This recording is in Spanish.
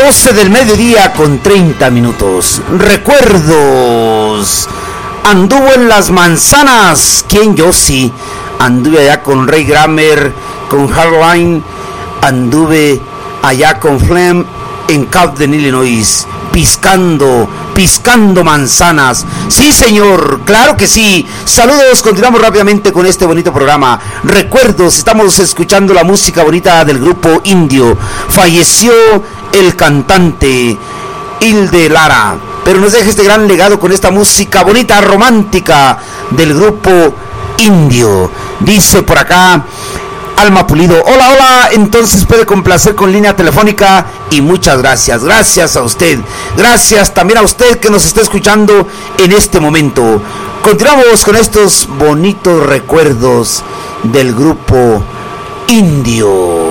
12 del mediodía con 30 minutos. Recuerdos. Anduvo en las manzanas. ¿Quién? Yo sí. Anduve allá con Ray Grammer, con Hardline. Anduve allá con Flem en Camden, Illinois. Piscando manzanas. Sí, señor, claro que sí. Saludos, continuamos rápidamente con este bonito programa. Recuerdos, estamos escuchando la música bonita del grupo Indio. Falleció el cantante Hilde Lara, pero nos deja este gran legado con esta música bonita, romántica del grupo Indio. Dice por acá Alma Pulido, hola, entonces puede complacer con línea telefónica y muchas gracias a usted, gracias también a usted que nos está escuchando en este momento. Continuamos con estos bonitos recuerdos del grupo Indio.